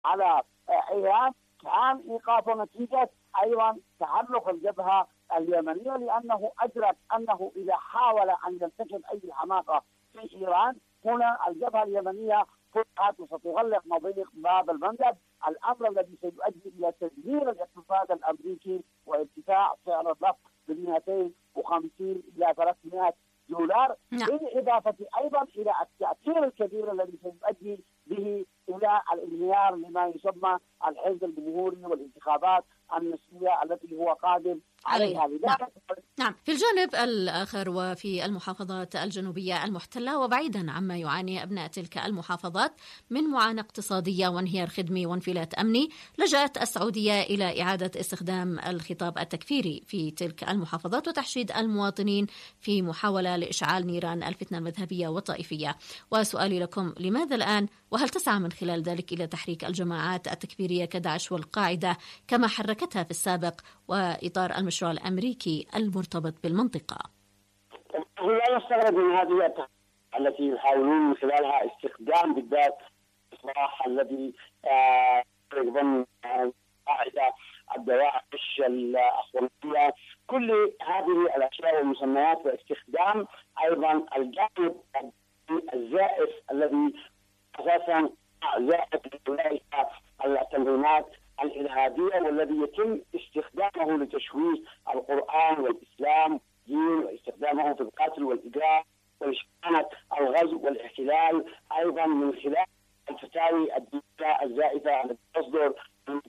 على إيران كان إيقاف نتيجة أيضا تحرك الجبهة اليمنية، لأنه أدرك أنه إذا حاول أن يرتكب أي حماقة في إيران هنا الجبهة اليمنية فتحت وستغلق مضيق باب المندب، الأمر الذي سيؤدي إلى تدمير الاقتصاد الأمريكي وارتفاع سعر النفط ب 250 إلى 300 دولار، بالإضافة أيضا إلى التأثير الكبير الذي سيؤدي به إلى الانهيار لما يسمى الحزب الجمهوري والانتخابات النسبية التي هو قادم عليها. نعم. في الجانب الآخر وفي المحافظات الجنوبية المحتلة وبعيدا عما يعاني أبناء تلك المحافظات من معاناة اقتصادية وانهيار خدمي وانفلات أمني، لجأت السعودية إلى إعادة استخدام الخطاب التكفيري في تلك المحافظات وتحشيد المواطنين في محاولة لإشعال نيران الفتنة المذهبية والطائفية. وسؤالي لكم، لماذا الآن؟ وهل تسعى من خلال ذلك إلى تحريك الجماعات التكفيرية كداعش والقاعدة كما حركتها في السابق وإطار المشروع الأمريكي المرتبط بالمنطقة؟ لا نستغرب من هذه التي يحاولون من خلالها استخدام بالذات الإصلاح الذي يضمن قاعدة الدواعش الأخوانية، كل هذه الأشياء والمسميات، واستخدام أيضا الجانب الزائف الذي أساسا زائف أولئك التنظيمات الإرهابية والذي يتم استخدامه لتشويه القرآن والإسلام والدين، واستخدامه في القتل والإجرام وإشاعة الغزو والاحتلال، أيضا من خلال الفتاوي الدينية الزائفة التي تصدر من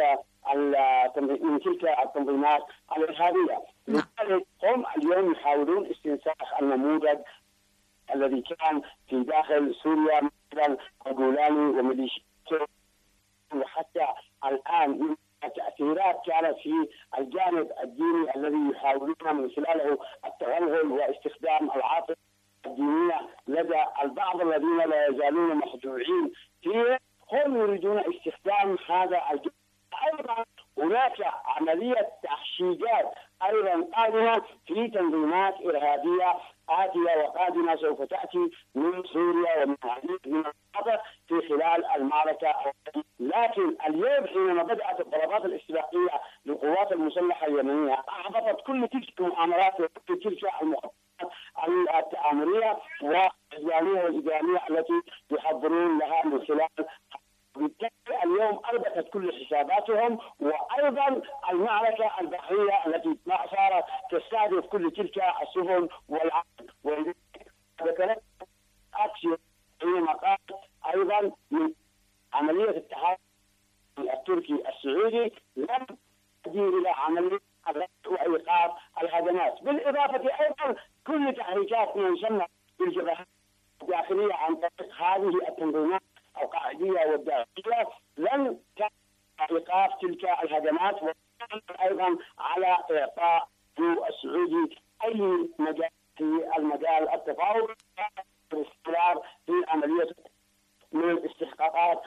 تلك التنظيمات الإرهابية. لذلك هم اليوم يحاولون استنساخ النموذج الذي كان في داخل سوريا مثل الجولاني وميليشياته، وحتى الآن تأثيرات كانت في الجانب الديني الذي يحاولون من خلاله التغلغل واستخدام العاطفة الدينية لدى البعض الذين لا يزالون مخدوعين فيه. هم يريدون استخدام هذا الجانب. أيضا هناك عملية تحشيدات أيضا قادمة في تنظيمات إرهابية آتية وقادمة سوف تأتي من سوريا ومن العديد من المناطق في خلال المعركة. لكن اليوم حينما بدأت الضربات الاستباقية للقوات المسلحة اليمنية أحبطت كل تلك المؤامرات وكل تلك المخططات التآمرية والإسلامية والإدارية التي يحضرون لها من خلال. بالتالي اليوم أربكت كل حساباتهم، وأيضا المعركة البحرية التي صارت تستهدف كل تلك السفن والعالم وذكرت أكشن حينما قالت أيضا من عملية التحالف التركي السعودي لم تؤدي إلى عملية وإيقاف الهجمات، بالإضافة أيضا كل تحريكات ما يسمى بالجبهات الداخلية عن طريق هذه التنظيمات القاعدية والداعشية لن إيقاف تلك الهجمات، وأيضا على إعطاء السعودي أي مجال في المجال التفاوض والاستمرار في عملية من الاستحقاقات،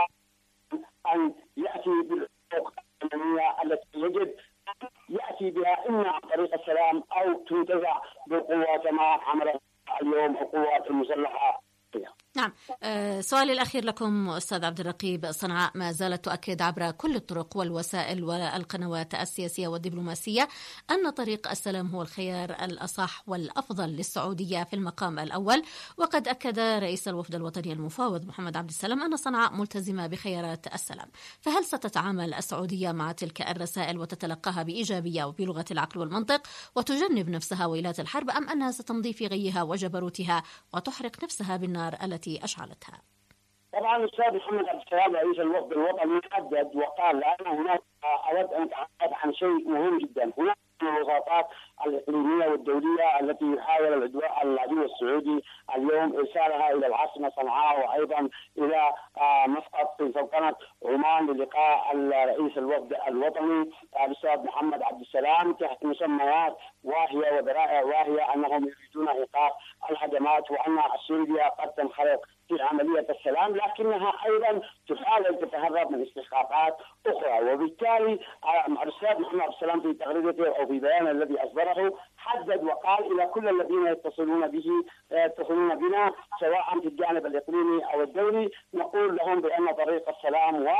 وأن يأتي بالحقوق الأمنية التي يجب يأتي بها إما عن طريق السلام أو تنتزع بالقوة كما عملت اليوم القوات المسلحة. نعم. سؤالي الأخير لكم أستاذ عبد الرقيب، صنعاء ما زالت تؤكد عبر كل الطرق والوسائل والقنوات السياسية والدبلوماسية أن طريق السلام هو الخيار الأصح والأفضل للسعودية في المقام الأول، وقد أكد رئيس الوفد الوطني المفاوض محمد عبد السلام أن صنعاء ملتزمة بخيارات السلام. فهل ستتعامل السعودية مع تلك الرسائل وتتلقاها بإيجابية وبلغة العقل والمنطق وتجنب نفسها ويلات الحرب، أم أنها ستمضي في غيها وجبروتها وتحرق نفسها بالنار التي أشعلتها؟ طبعا الأستاذ محمد عبد السلام رئيس الوفد الوطني حدد وقال لأن هناك أود أن أتحدث عن شيء مهم جدا. هناك الوساطات الإقليمية والدولية التي يحاول العدو السعودي اليوم إرسالها إلى العاصمة صنعاء وأيضا إلى مسقط في سلطنة عمان للقاء رئيس الوفد الوطني الأستاذ محمد عبد السلام تحت مسميات واهية وذرائع واهية أنهم يريدون إيقاف الهجمات وأن سوريا قد تنخرط في عملية السلام، لكنها أيضا تحاول تتهرب من استحقاقات أخرى. وبالتالي الأستاذ محمد عبد السلام في تغريدته أو في بيانه الذي أصدره حدد وقال إلى كل الذين يتصلون بنا سواء في الجانب الإقليمي أو الدولي، نقول لهم بأن طريق السلام